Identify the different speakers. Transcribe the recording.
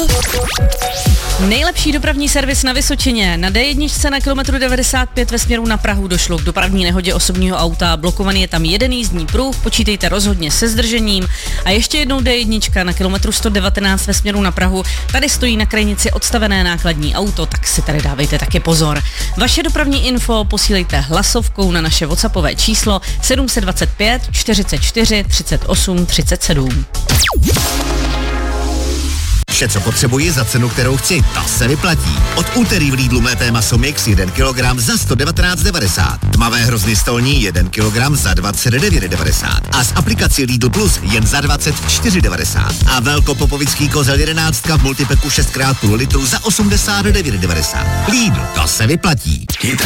Speaker 1: Nejlepší dopravní servis na Vysočině. Na D1 na kilometru 95 ve směru na Prahu došlo k dopravní nehodě osobního auta. Blokovaný je tam jeden jízdní pruh, počítejte rozhodně se zdržením. A ještě jednou D1 na kilometru 119 ve směru na Prahu. Tady stojí na krajnici odstavené nákladní auto, tak si tady dávejte taky pozor. Vaše dopravní info posílejte hlasovkou na naše WhatsAppové číslo 725 44 38 37.
Speaker 2: Vše, co potřebuji za cenu, kterou chci, ta se vyplatí. Od úterý v Lidlu mlété maso mix 1 kg za 119,90. Tmavé hrozny stolní 1 kg za 29,90. A z aplikací Lidl Plus jen za 24,90. A velkopopovický kozel 11 v multipeku 6x půl litru za 89,90. Lidl, to se vyplatí.